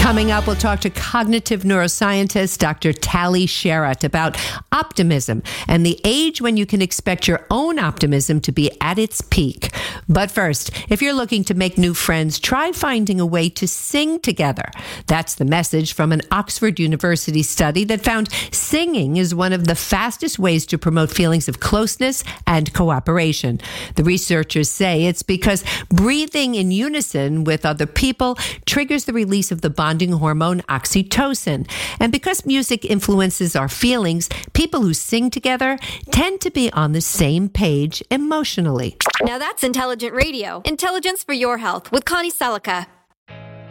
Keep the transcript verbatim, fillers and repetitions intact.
Coming up, we'll talk to cognitive neuroscientist Doctor Tali Sharot about optimism and the age when you can expect your own optimism to be at its peak. But first, if you're looking to make new friends, try finding a way to sing together. That's the message from an Oxford University study that found singing is one of the fastest ways to promote feelings of closeness and cooperation. The researchers say it's because breathing in unison with other people triggers the release of the bonding hormone oxytocin. And because music influences our feelings, people who sing together tend to be on the same page emotionally. Now that's intelligent radio. Intelligence for your health with Connie Selica.